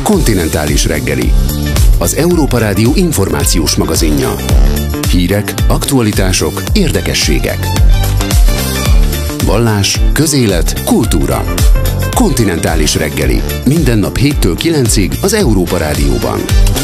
Kontinentális reggeli. Az Európa Rádió információs magazinja. Hírek, aktualitások, érdekességek. Vallás, közélet, kultúra. Kontinentális reggeli. Minden nap 7-től 9-ig az Európa Rádióban.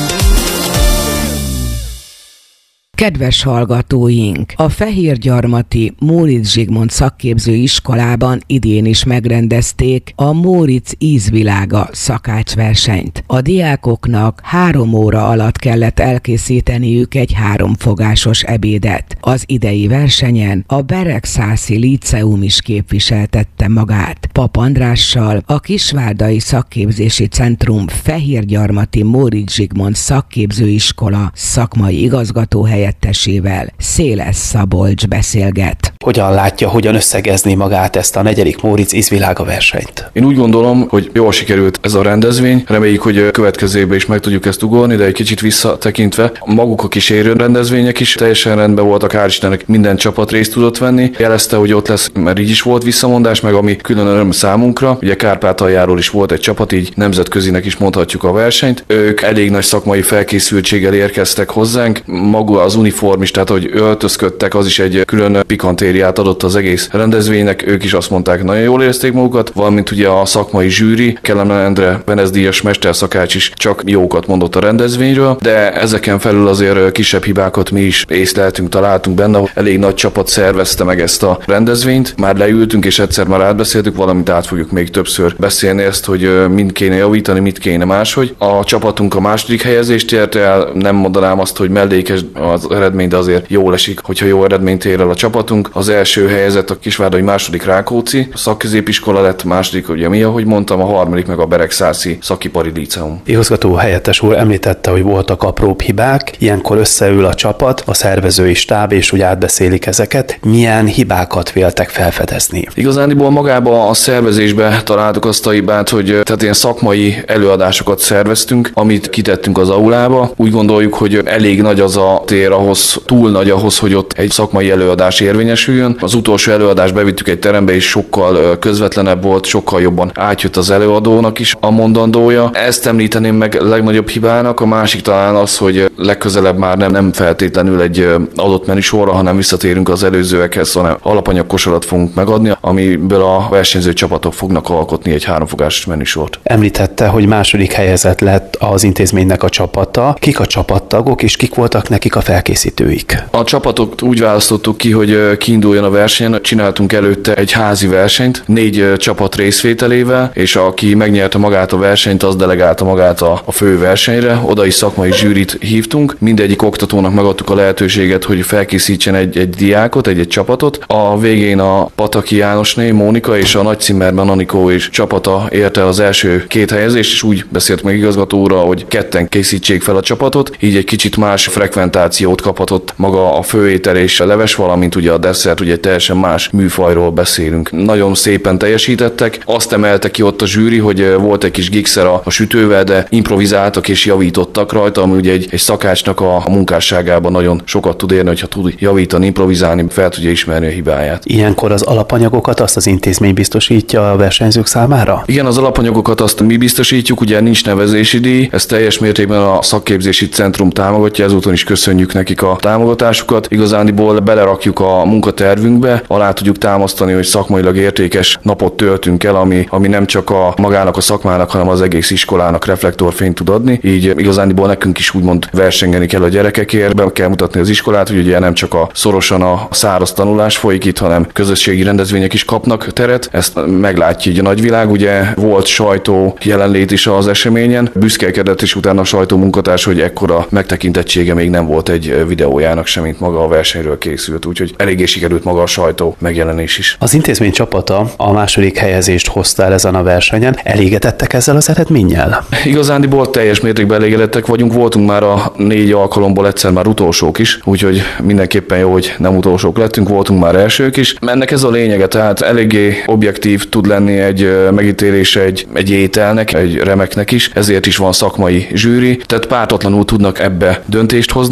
Kedves hallgatóink! A Fehérgyarmati Móricz Zsigmond szakképző iskolában idén is megrendezték a Móricz ízvilága szakácsversenyt. A diákoknak 3 óra alatt kellett elkészíteniük egy 3 fogásos ebédet. Az idei versenyen a Beregszászi Líceum is képviseltette magát. Pap Andrással, a Kisvárdai Szakképzési Centrum Fehérgyarmati Móricz Zsigmond szakképzőiskola szakmai igazgatóhelyettes Széles Szabolcs beszélget. Hogyan látja, hogyan összegezni magát ezt a 4. Móricz ízvilága versenyt? Én úgy gondolom, hogy jól sikerült ez a rendezvény. Reméljük, hogy következő évben is meg tudjuk ezt ugorni, de egy kicsit visszatekintve, maguk a kísérő rendezvények is teljesen rendben voltak, hál' Istennek minden csapat részt tudott venni. Jelezte, hogy ott lesz, mert így is volt visszamondás, meg ami külön öröm számunkra. Ugye Kárpátaljáról is volt egy csapat, így nemzetközinek is mondhatjuk a versenyt. Ők elég nagy szakmai felkészültséggel érkeztek hozzánk. Maga az uniform is, tehát hogy öltözködtek, az is egy külön pikantériát adott az egész rendezvénynek. Ők is azt mondták, nagyon jól érezték magukat, valamint ugye a szakmai zsűri, Kellemen Endre Benez-díjas mesterszakács is csak jókat mondott a rendezvényről, de ezeken felül azért kisebb hibákat mi is észleltünk, találtunk benne. Elég nagy csapat szervezte meg ezt a rendezvényt. Már leültünk és egyszer már átbeszéltük, valamint át fogjuk még többször beszélni ezt, hogy mind kéne javítani, mit kéne máshogy. A csapatunk a második helyezést ért el, nem mondanám azt, hogy mellékes az eredmény, de azért jól esik, hogyha jó eredményt ér el a csapatunk. Az első helyezett a Kisvárdai második Rákóczi szakközépiskola lett, második ugye mi, ahogy mondtam, a harmadik meg a Beregszászi Szakipari Líceum. Igazgató helyettes úr említette, hogy voltak apróbb hibák, ilyenkor összeül a csapat, a szervezői stáb, és úgy átbeszélik ezeket. Milyen hibákat véltek felfedezni? Igazániból magába a szervezésbe találtuk azt a hibát, hogy tehát ilyen szakmai előadásokat szerveztünk, amit kitettünk az aulába. Úgy gondoljuk, hogy elég nagy az a tér ahhoz, túl nagy ahhoz, hogy ott egy szakmai előadás érvényesüljön. Az utolsó előadást bevittük egy terembe, és sokkal közvetlenebb volt, sokkal jobban átjött az előadónak is a mondandója. Ezt említeném meg legnagyobb hibának, a másik talán az, hogy legközelebb már nem feltétlenül egy adott menüsorra, hanem visszatérünk az előzőekhez, hanem alapanyagkosarat fogunk megadni, amiből a versenyző csapatok fognak alkotni egy 3 fogásos menüsort. Említette, hogy második helyezett lett az intézménynek a csapata. Kik a csapattagok, és kik voltak nekik a felkészítőik? A csapatot úgy választottuk ki, hogy kiinduljon a versenyen. Csináltunk előtte egy házi versenyt, 4 csapat részvételével, és aki megnyerte magát a versenyt, az delegálta magát a fő versenyre. Oda is szakmai zsűrit hívtunk. Mindegyik oktatónak megadtuk a lehetőséget, hogy felkészítsen egy diákot, egy csapatot. A végén a Pataki Jánosné, Mónika és a Nagycimmerben Anikó és csapata érte az első 2 helyezést, és úgy beszélt meg igazgatóra, hogy ketten készítsék fel a csapatot, így egy kicsit más frekventációt kaphatott maga a főétel és a leves, valamint ugye a desszert, ugye teljesen más műfajról beszélünk. Nagyon szépen teljesítettek, azt emelte ki ott a zsűri, hogy volt egy kis gigszer a sütővel, de improvizáltak és javítottak rajta, ami ugye egy szakácsnak a munkásságában nagyon sokat tud érni, hogyha tud javítani, improvizálni, fel tudja ismerni a hibáját. Ilyenkor az alapanyagokat azt az intézmény biztosítja a versenyzők számára? Igen, az alapanyagokat azt mi biztosítjuk, ugye nincs nevezési díj, ez teljes mértékben a szakképzési centrum támogatja, ezúton is köszönjük nekik a támogatásukat. Igazániból belerakjuk a munkatervünkbe, alá tudjuk támasztani, hogy szakmailag értékes napot töltünk el, ami nem csak a magának a szakmának, hanem az egész iskolának reflektorfényt tud adni. Így igazániból nekünk is úgymond versengeni kell a gyerekekért, be kell mutatni az iskolát, hogy ugye nem csak szorosan a száraz tanulás folyik itt, hanem közösségi rendezvények is kapnak teret. Ezt meglátja így a nagyvilág, ugye volt sajtó jelenlét is az eseményen. Büszkélkedett is utána a sajtó munkatárs, hogy ekkora megtekintettsége még nem volt egy videójának sem, mint maga a versenyről készült, úgyhogy eléggé sikerült maga a sajtó megjelenés is. Az intézmény csapata a második helyezést hozta el ezen a versenyen. Elégedettek ezzel az eredménnyel? Igazándiból teljes mértékben elégedettek vagyunk, voltunk már a 4 alkalomból egyszer már utolsók is, úgyhogy mindenképpen jó, hogy nem utolsók lettünk, voltunk már elsők is. Ennek ez a lényege, tehát eléggé objektív tud lenni egy megítélése egy ételnek, egy remeknek is, ezért is van szakmai zsűri, tehát pártatlanul tudnak ebbe döntést hozni, valamint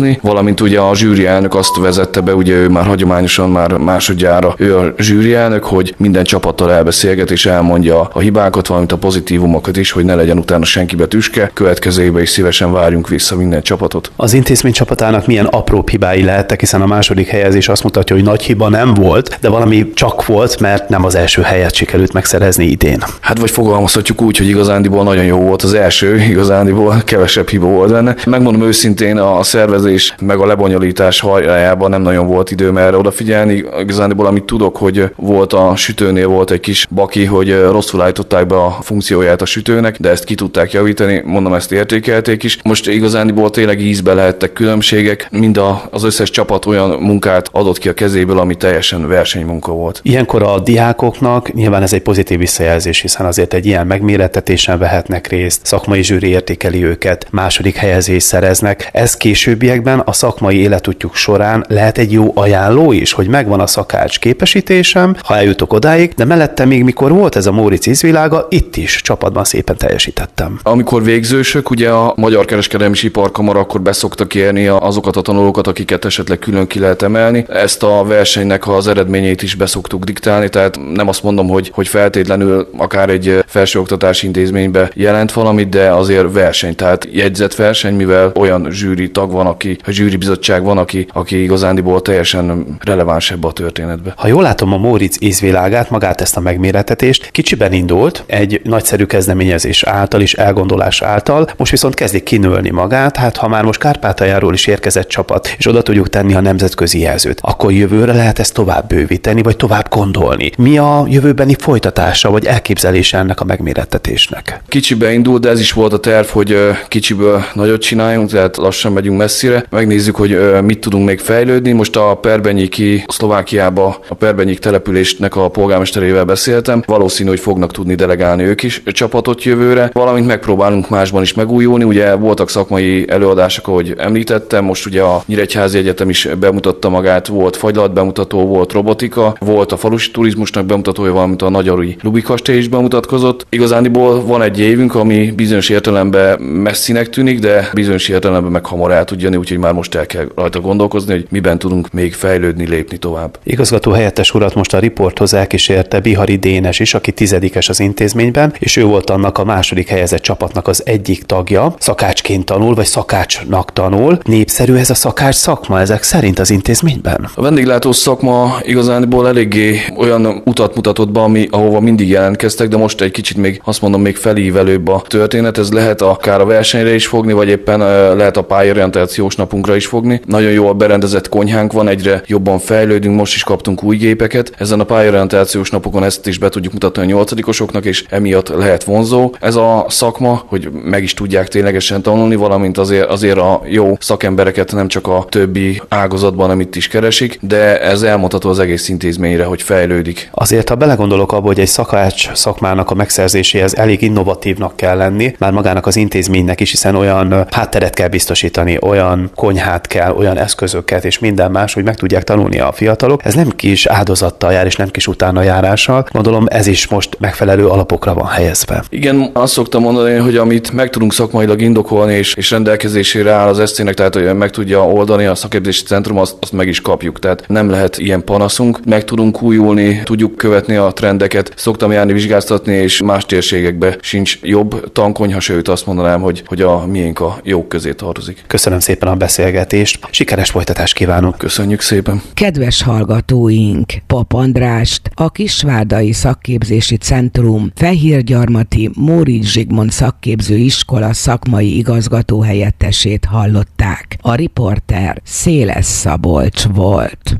valamint ugye a zsűri elnök azt vezette be, ugye ő már hagyományosan már másodjára ő a zsűri elnök, hogy minden csapattal elbeszélget és elmondja a hibákat, valamint a pozitívumokat is, hogy ne legyen utána senkibe tüske. Következő évben is szívesen várjunk vissza minden csapatot. Az intézmény csapatának milyen apró hibái lehettek, hiszen a második helyezés azt mutatja, hogy nagy hiba nem volt, de valami csak volt, mert nem az első helyet sikerült megszerezni idén. Hát vagy fogalmazhatjuk úgy, hogy igazándiból nagyon jó volt az első, igazándiból kevesebb hiba volt benne. Megmondom őszintén, a szervezés meg a lebonyolítás hajrájában nem nagyon volt időm erre odafigyelni. Igazándiból amit tudok, hogy volt a sütőnél volt egy kis baki, hogy rosszul állították be a funkcióját a sütőnek, de ezt ki tudták javítani, mondom, ezt értékelték is. Most igazándiból tényleg ízbe lehettek különbségek, mind az összes csapat olyan munkát adott ki a kezéből, ami teljesen versenymunka volt. Ilyenkor a diákoknak nyilván ez egy pozitív visszajelzés, hiszen azért egy ilyen megmérettetésen vehetnek részt, szakmai zsűri értékeli őket, második helyezést szereznek. Ez későbbiekben a szakmai életútjuk során lehet egy jó ajánló is, hogy megvan a szakács képesítésem, ha eljutok odáig, de mellette még mikor volt ez a Móricz ízvilága, itt is csapatban szépen teljesítettem. Amikor végzősök, ugye a Magyar Kereskedelmi és Iparkamara akkor beszoktak érni azokat a tanulókat, akiket esetleg külön ki lehet emelni. Ezt a versenynek az eredményeit is beszoktuk diktálni, tehát nem azt mondom, hogy feltétlenül akár egy felsőoktatási intézménybe jelent valamit, de azért verseny, tehát jegyzett verseny, mivel olyan zsűri tag van, zsűri bizottság van, aki igazándiból teljesen releváns ebbe a történetbe. Ha jól látom a Móricz ízvilágát, magát ezt a megmérettetést, kicsiben indult, egy nagyszerű kezdeményezés által és elgondolás által, most viszont kezdik kinőlni magát, hát ha már most Kárpátaljáról is érkezett csapat, és oda tudjuk tenni a nemzetközi jelzőt, akkor jövőre lehet ezt tovább bővíteni, vagy tovább gondolni. Mi a jövőbeni folytatása, vagy elképzelése ennek a megmérettetésnek? Kicsibe indult, de ez is volt a terv, hogy kicsiből nagyot csináljunk, tehát lassan megyünk messzire. Megnézzük, hogy mit tudunk még fejlődni. Most a Perbenyiki, Szlovákiába a Perbenyik településnek a polgármesterével beszéltem. Valószínű, hogy fognak tudni delegálni ők is csapatot jövőre, valamint megpróbálunk másban is megújulni. Ugye voltak szakmai előadások, ahogy említettem, most ugye a Nyíregyházi Egyetem is bemutatta magát, volt fagylalt bemutató, volt robotika, volt a falusi turizmusnak bemutatója, valamint a Nagyarui Lubi kastély is bemutatkozott. Igazániból van egy évünk, ami bizonyos értelemben messzinek tűnik, de bizonyos értelemben meg hamar el tud jönni, úgyhogy már most el kell rajta gondolkozni, hogy miben tudunk még fejlődni, lépni tovább. Igazgató helyettes urat most a riporthoz elkísérte Bihari Dénes is, aki 10-es az intézményben, és ő volt annak a második helyezett csapatnak az egyik tagja. Szakácsként tanul, vagy szakácsnak tanul. Népszerű ez a szakács szakma ezek szerint az intézményben? A vendéglátó szakma igazából eléggé olyan utat mutatott be, ahova mindig jelentkeztek, de most egy kicsit még azt mondom, még felívelőbb a történet. Ez lehet akár a versenyre is fogni, vagy éppen lehet a pályorientációs napunkra is fogni. Nagyon jó a berendezett konyhánk van, egyre jobban fejlődünk, most is kaptunk új gépeket. Ezen a pályorientációs napokon ezt is be tudjuk mutatni a 8-osoknak, és emiatt lehet vonzó ez a szakma, hogy meg is tudják ténylegesen tanulni, valamint azért a jó szakembereket nem csak a többi ágazatban, amit is keresik, de ez elmondható az egész intézményre, hogy fejlődik. Azért, ha belegondolok abba, hogy egy szakács szakmának a megszerzéséhez elég innovatívnak kell lenni, már magának az intézménynek is, hiszen olyan hátteret kell biztosítani, olyan konyhát kell, olyan eszközöket és minden más, hogy meg tudják tanulni a fiatalok. Ez nem kis áldozattal jár, és nem kis utánajárással. Gondolom ez is most megfelelő alapokra van helyezve. Igen, azt szoktam mondani, hogy amit meg tudunk szakmailag indokolni, és rendelkezésére áll az SZC-nek, tehát hogy meg tudja oldani a szakképzési centrum, azt meg is kapjuk. Tehát nem lehet ilyen panaszunk. Meg tudunk újulni, tudjuk követni a trendeket. Szoktam járni vizsgáztatni, és más térségekbe sincs jobb tankonyha, sőt azt mondanám, hogy a miénk a jók közé tartozik. Köszönöm szépen a beszélgetést, sikeres folytatást kívánok. Köszönjük szépen. Kedves hallgatóink, Pap Andrást, a Kisvárdai Szakképzési Centrum Fehérgyarmati Móricz Zsigmond Szakképző Iskola szakmai igazgató helyettesét hallották. A riporter Széles Szabolcs volt.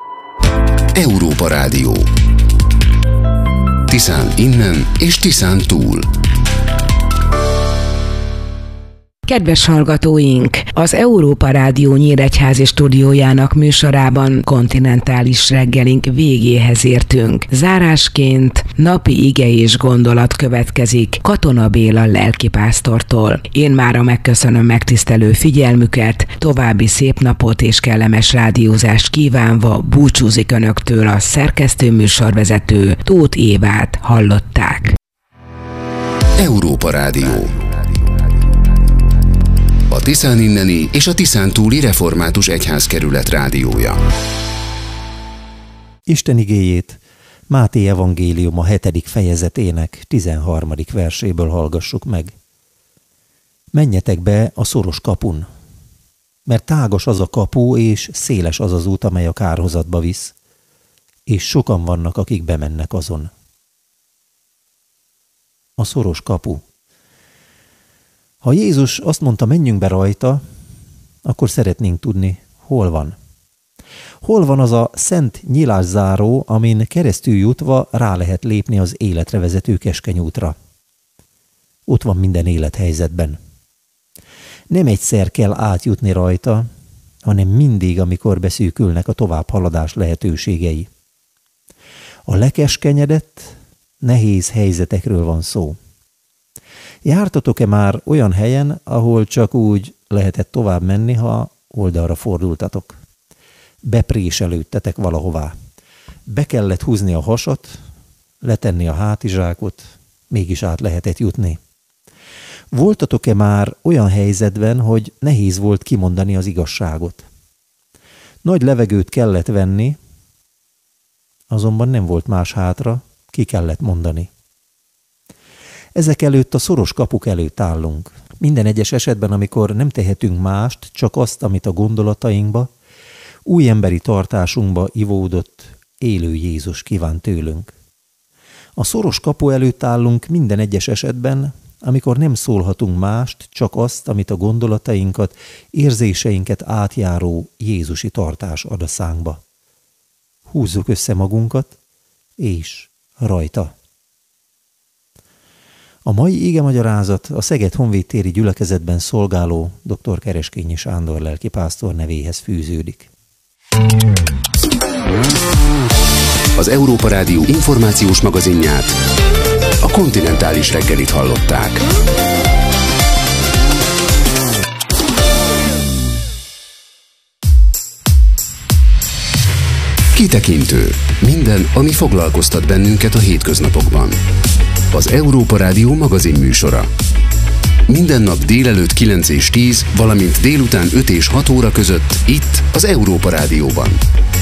Európa Rádió. Tiszán innen és Tiszán túl. Kedves hallgatóink! Az Európa Rádió Nyíregyházi stúdiójának műsorában kontinentális reggelink végéhez értünk. Zárásként napi ige és gondolat következik Katona Béla lelkipásztortól. Én mára megköszönöm megtisztelő figyelmüket, további szép napot és kellemes rádiózást kívánva búcsúzik önöktől a szerkesztő műsorvezető Tóth Évát hallották. Európa Rádió. a Tiszán inneni és a Tiszántúli Református Egyházkerület rádiója. Isten igéjét Máté evangéliuma 7. fejezetének 13. verséből hallgassuk meg. Menjetek be a szoros kapun, mert tágas az a kapu, és széles az az út, amely a kárhozatba visz, és sokan vannak, akik bemennek azon. A szoros kapu. Ha Jézus azt mondta, menjünk be rajta, akkor szeretnénk tudni, hol van. Hol van az a szent nyilászáró, amin keresztül jutva rá lehet lépni az életre vezető keskeny útra? Ott van minden élethelyzetben. Nem egyszer kell átjutni rajta, hanem mindig, amikor beszűkülnek a továbbhaladás lehetőségei. A lekeskenyedett, nehéz helyzetekről van szó. Jártatok-e már olyan helyen, ahol csak úgy lehetett tovább menni, ha oldalra fordultatok? Bepréselődtetek valahová. Be kellett húzni a hasat, letenni a hátizsákot, mégis át lehetett jutni. Voltatok-e már olyan helyzetben, hogy nehéz volt kimondani az igazságot? Nagy levegőt kellett venni, azonban nem volt más hátra, ki kellett mondani. Ezek előtt a szoros kapuk előtt állunk. Minden egyes esetben, amikor nem tehetünk mást, csak azt, amit a gondolatainkba, új emberi tartásunkba ivódott, élő Jézus kíván tőlünk. A szoros kapu előtt állunk minden egyes esetben, amikor nem szólhatunk mást, csak azt, amit a gondolatainkat, érzéseinket átjáró Jézusi tartás ad a szánkba. Húzzuk össze magunkat, és rajta. A mai igemagyarázat a Szeged Honvédtéri gyülekezetben szolgáló dr. Kereskényi Sándor lelkipásztor nevéhez fűződik. Az Európa Rádió információs magazinját, a Kontinentális reggelit hallották. Kitekintő. Minden, ami foglalkoztat bennünket a hétköznapokban. Az Európa Rádió magazin műsora. Minden nap délelőtt 9 és 10, valamint délután 5 és 6 óra között itt az Európa Rádióban.